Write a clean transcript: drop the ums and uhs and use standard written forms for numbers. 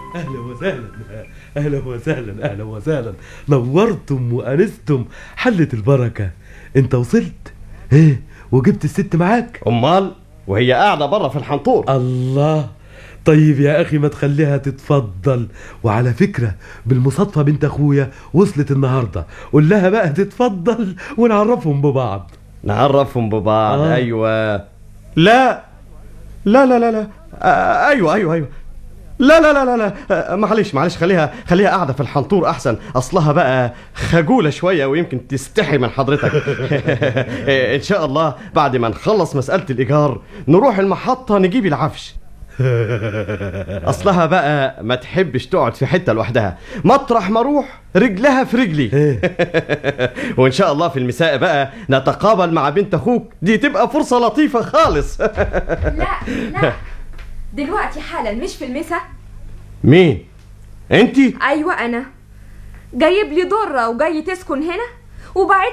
اهلا وسهلا. اهلا وسهلا اهلا وسهلا، نورتم وانستم، حلت البركه. انت وصلت ايه وجبت الست معاك؟ امال وهي قاعده بره في الحنطور. الله، طيب يا اخي ما تخليها تتفضل. وعلى فكره بالمصادفه بنت اخويا وصلت النهارده، قول لها بقى تتفضل ونعرفهم ببعض. نعرفهم ببعض. ايوه. لا لا لا لا لا. ايوه. لا لا لا لا لا، معلش خليها قاعده في الحنطور احسن، اصلها بقى خجوله شويه ويمكن تستحي من حضرتك. ان شاء الله بعد ما نخلص مساله الايجار نروح المحطه نجيب العفش. اصلها بقى ما تحبش تقعد في حته لوحدها، مطرح ما اروح رجلها في رجلي. وان شاء الله في المساء بقى نتقابل مع بنت اخوك، دي تبقى فرصه لطيفه خالص. لا دلوقتي حالا، مش في المساء. مين انتي؟ ايوه انا، جايب لي ضره وجاي تسكن هنا وبعت